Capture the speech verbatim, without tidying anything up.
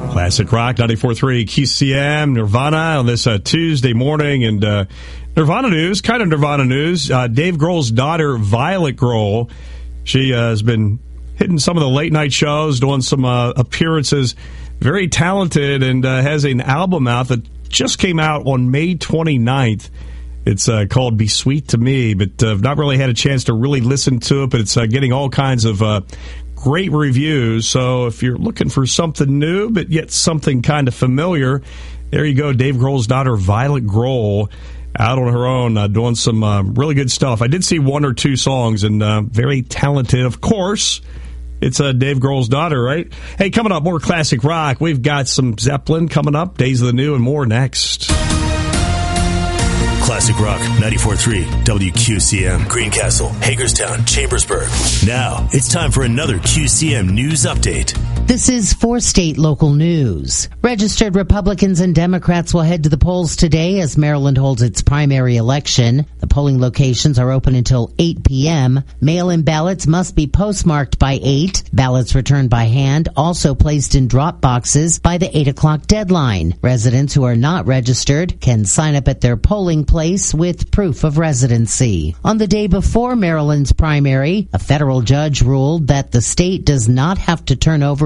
Classic Rock ninety-four point three Q C M, Nirvana on this uh, Tuesday morning. And uh, Nirvana news, kind of Nirvana news. Uh, Dave Grohl's daughter, Violet Grohl, she uh, has been hitting some of the late night shows, doing some uh, appearances. Very talented, and uh, has an album out that just came out on May twenty-ninth. It's uh, called Be Sweet to Me, but uh, I've not really had a chance to really listen to it, but it's uh, getting all kinds of uh, great reviews. So if you're looking for something new, but yet something kind of familiar, there you go. Dave Grohl's daughter, Violet Grohl, out on her own, uh, doing some uh, really good stuff. I did see one or two songs, and uh, very talented, of course. It's uh, Dave Grohl's daughter, right? Hey, coming up, more classic rock. We've got some Zeppelin coming up, Days of the New, and more next. Classic Rock ninety-four point three W Q C M, Greencastle, Hagerstown, Chambersburg. Now it's time for another Q C M News Update. This is for state local news. Registered Republicans and Democrats will head to the polls today as Maryland holds its primary election. The polling locations are open until eight p.m. Mail-in ballots must be postmarked by eight. Ballots returned by hand, also placed in drop boxes by the eight o'clock deadline. Residents who are not registered can sign up at their polling place with proof of residency. On the day before Maryland's primary, a federal judge ruled that the state does not have to turn over